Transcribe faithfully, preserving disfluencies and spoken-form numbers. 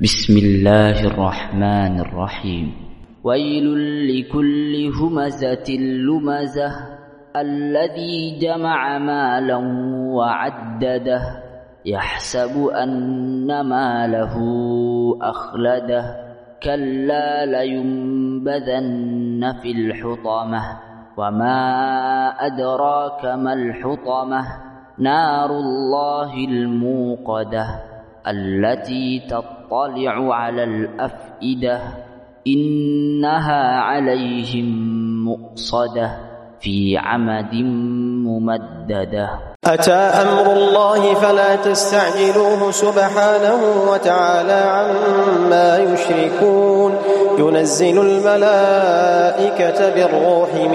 بسم الله الرحمن الرحيم. ويل لكل همزة لمزة الذي جمع مالا وعدده يحسب أن ماله أخلده كلا لينبذن في الحطمة وما أدراك ما الحطمة نار الله الموقدة التي تطلع على الأفئدة إنها عليهم مؤصدة في عمد ممددة. أتى أمر الله فلا تستعجلوه سبحانه وتعالى عما يشركون. ينزل الملائكة بالروح